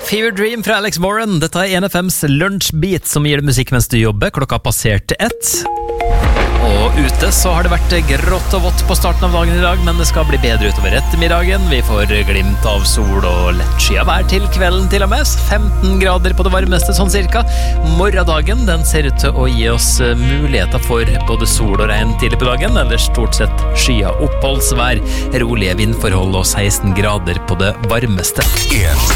Fever Dream fra Alex Warren. Dette er 1FMs lunsjbeat som gir deg musikk mens du jobber. Klokka passerte 1. Og ute så har det vært grått og vått på starten av dagen i dag, men det skal bli bedre utover ettermiddagen. Vi får glimt av sol og lett skyet vær til kvelden til og med. 15 grader på det varmeste sånn cirka. Morgendagen den ser ut til å gi oss muligheter for både sol og regn tidlig på dagen, eller stort sett skyet oppholdsvær, rolige vindforhold og 16 grader på det varmeste.